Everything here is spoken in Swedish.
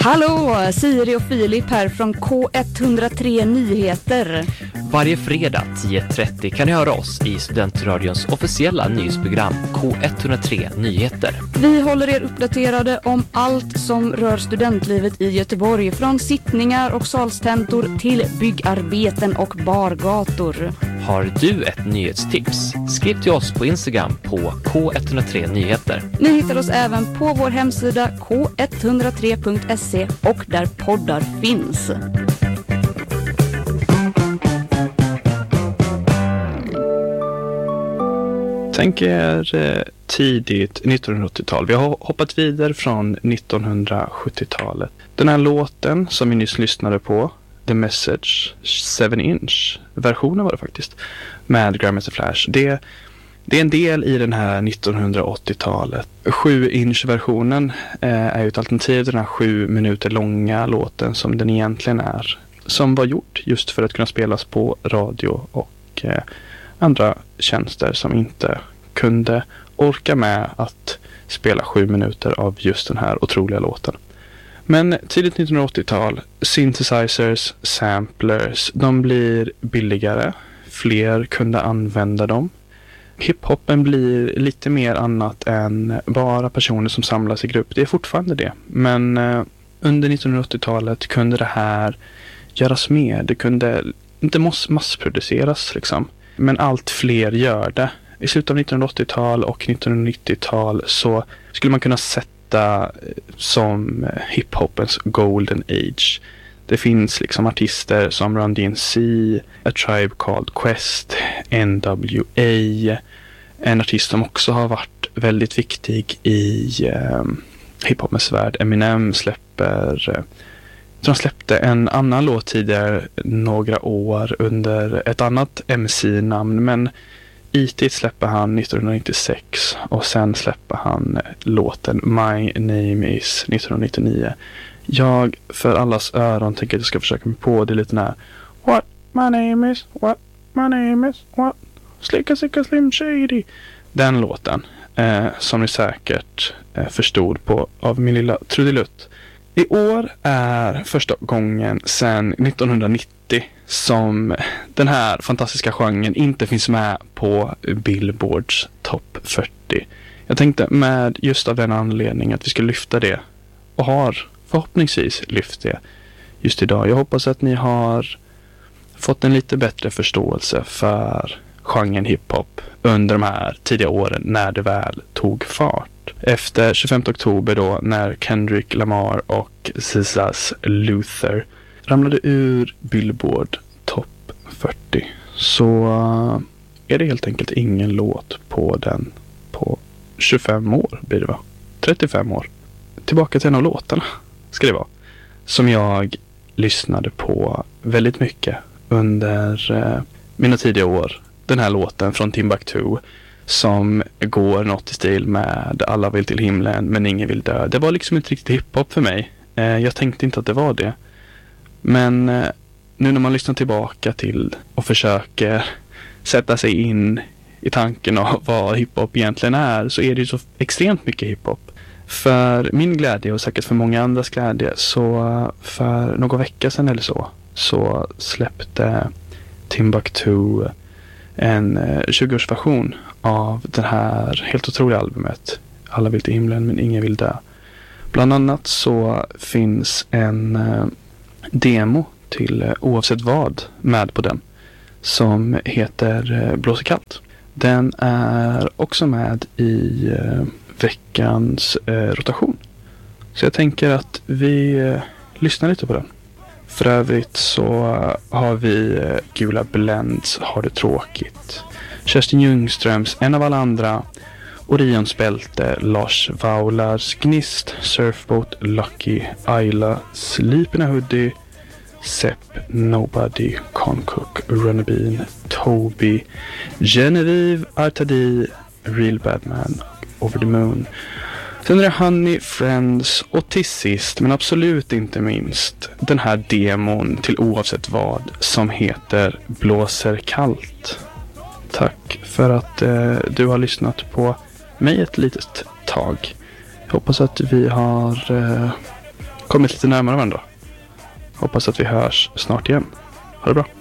Hallå, Siri och Filip här från K103 Nyheter. Varje fredag 10.30 kan ni höra oss i Studentradions officiella nyhetsprogram K103 Nyheter. Vi håller er uppdaterade om allt som rör studentlivet i Göteborg, från sittningar och salstentor till byggarbeten och bargator. Har du ett nyhetstips? Skriv till oss på Instagram på K103 Nyheter. Ni hittar oss även på vår hemsida k103.se och där poddar finns. Tänk er tidigt 1980-tal. Vi har hoppat vidare från 1970-talet. Den här låten som vi nyss lyssnade på, The Message 7-inch, versionen var det faktiskt, med Grandmaster Flash. Det är en del i den här 1980-talet. 7-inch-versionen är ju ett alternativ till den här 7 minuter långa låten som den egentligen är. Som var gjort just för att kunna spelas på radio och andra tjänster som inte kunde orka med att spela 7 minuter av just den här otroliga låten. Men tidigt 1980-tal, synthesizers, samplers, de blir billigare. Fler kunde använda dem. Hiphopen blir lite mer annat än bara personer som samlas i grupp. Det är fortfarande det. Men under 1980-talet kunde det här göras mer. Det kunde inte massproduceras liksom. Men allt fler gör det. I slutet av 1980-tal och 1990-tal så skulle man kunna sätta som hiphopens golden age. Det finns liksom artister som Run DMC, A Tribe Called Quest, NWA. En artist som också har varit väldigt viktig i hiphopens värld. Eminem släppte en annan låt tidigare några år under ett annat MC-namn, men IT släpper han 1996 och sen släpper han låten My Name Is 1999. Jag för allas öron tänker att jag ska försöka mig på det lite när What my name is, what my name is, what Slicka Slim Shady. Den låten som ni säkert förstod på av min lilla trudelutt. I år är första gången sedan 1990 som den här fantastiska genren inte finns med på Billboards topp 40. Jag tänkte med just av den anledningen att vi ska lyfta det och har förhoppningsvis lyft det just idag. Jag hoppas att ni har fått en lite bättre förståelse för genren hiphop under de här tidiga åren när det väl tog fart. Efter 25 oktober då när Kendrick Lamar och SZA's Luther ramlade ur Billboard topp 40 så är det helt enkelt ingen låt på den på 25 år blir det va? 35 år. Tillbaka till en av låtarna ska det vara. Som jag lyssnade på väldigt mycket under mina tidiga år. Den här låten från Timbuktu som går något i stil med Alla vill till himlen men ingen vill dö. Det var liksom inte riktigt hiphop för mig. Jag tänkte inte att det var det. Men nu när man lyssnar tillbaka till och försöker sätta sig in i tanken av vad hiphop egentligen är så är det ju så extremt mycket hiphop. För min glädje och säkert för många andras glädje så för några veckor sedan eller så släppte Timbuktu en 20-årsversion av det här helt otroliga albumet Alla vill till himlen men ingen vill dö. Bland annat så finns en demo till Oavsett vad med på den som heter Blåser kallt. Den är också med i veckans rotation. Så jag tänker att vi lyssnar lite på den. För övrigt så har vi Gula Blends Har det tråkigt. Kerstin Ljungströms En av alla andra. Orions bälte, Lars Vaulars Gnist, Surfboat, Lucky, Ayla, Sleep in a Hoodie, Sepp, Nobody, Concook, Runnabeen, Toby, Genevieve, Artadi, Real Badman, Over the Moon. Sen är det Honey, Friends och till sist, men absolut inte minst, den här demon till Oavsett vad som heter Blåser kallt. Tack för att du har lyssnat på mig ett litet tag. Jag hoppas att vi har kommit lite närmare varandra. Hoppas att vi hörs snart igen. Ha det bra.